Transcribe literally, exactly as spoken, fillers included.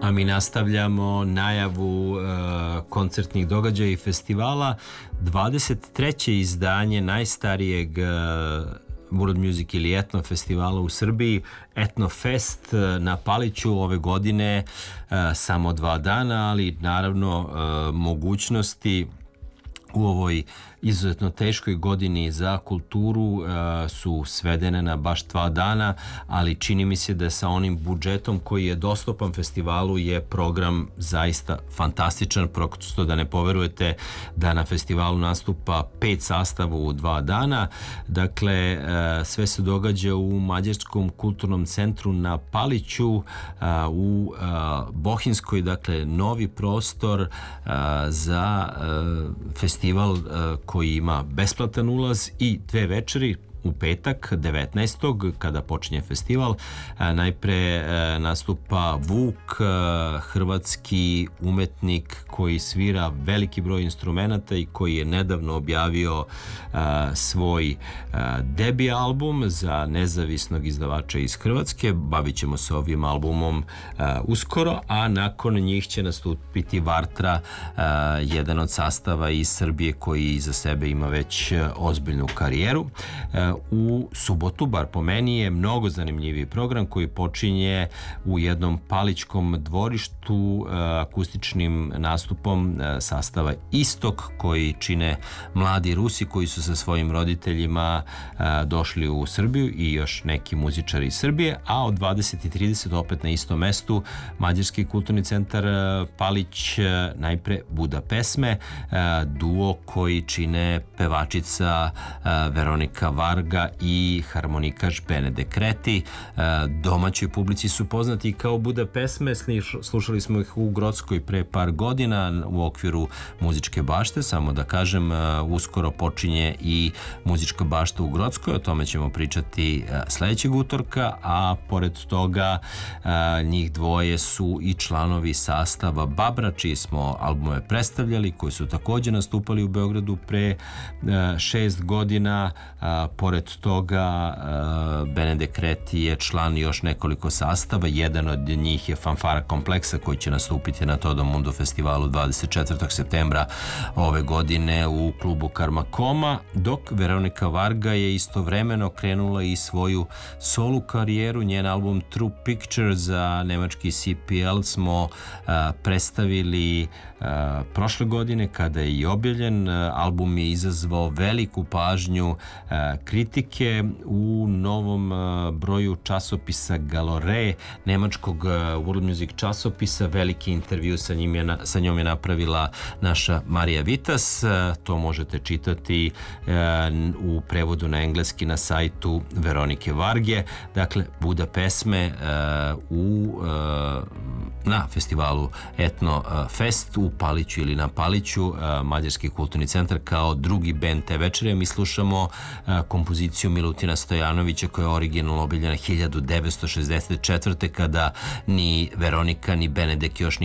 A mi nastavljamo najavu uh, koncertnih događaja i festivala. dvadeset treće izdanje najstarijeg uh, World Music ili Etno festivala u Srbiji, Etno Fest na Paliću ove godine, uh, samo dva dana, ali naravno uh, mogućnosti u ovoj izuzetno teškoj godini za kulturu uh, su svedene na baš dva dana, ali čini mi se da sa onim budžetom koji je dostupan festivalu je program zaista fantastičan, prosto da ne poverujete da na festivalu nastupa pet sastava u dva dana. Dakle, uh, sve se događa u Mađarskom kulturnom centru na Paliću, uh, u uh, Bohinskoj, dakle novi prostor uh, za uh, festival uh, koji ima besplatan ulaz i dve večeri. U petak devetnaestog kada počinje festival, najpre nastupa Vuk, hrvatski umetnik koji svira veliki broj instrumenata i koji je nedavno objavio svoj debi album za nezavisnog izdavača iz Hrvatske. Bavit ćemo se ovim albumom uskoro, a nakon njih će nastupiti Vartra, jedan od sastava iz Srbije koji iza sebe ima već ozbiljnu karijeru. U subotu, bar po meni, je mnogo zanimljiviji program koji počinje u jednom palićkom dvorištu akustičnim nastupom sastava Istok koji čine mladi Rusi koji su sa svojim roditeljima došli u Srbiju i još neki muzičari iz Srbije, a od dvadeset i trideset opet na istom mestu Mađarski kulturni centar Palić, najpre Buda pesme, duo koji čine pevačica Veronika Varga i harmonikaš Bene Dekreti. Domaćoj publici su poznati kao Buda pesme, slušali smo ih u Grockoj pre par godina u okviru muzičke bašte. Samo da kažem, uskoro počinje i muzička bašta u Grockoj, o tome ćemo pričati sledećeg utorka, a pored toga njih dvoje su i članovi sastava Babra, čiji smo albume predstavljali, koji su takođe nastupali u Beogradu pre šest godina. Pored toga Bene Dekreti je član još nekoliko sastava, jedan od njih je Fanfara Kompleksa koji će nastupiti na Todo Mundo festivalu dvadeset četvrtog septembra ove godine u klubu Karmakoma, dok Veronika Varga je istovremeno krenula i svoju solo karijeru. Njen album True Picture za nemački C P L smo predstavili prošle godine kada je i objavljen. Album je izazvao veliku pažnju kritike. U novom broju časopisa Galore, nemačkog World Music časopisa, veliki intervju sa, njim je, sa njom je napravila naša Marija Vitas. To možete čitati u prevodu na engleski na sajtu Veronike Varge. Dakle, Buda pesme u, na festivalu Etno Fest u Paliću ili na Paliću, Mađarski kulturni centar kao drugi bend te večere. Mi slušamo kompoziciju Milutina Stojanovića koja je originalno objavljena hiljadu devetsto šezdeset četvrte kada ni Veronika ni Benedek još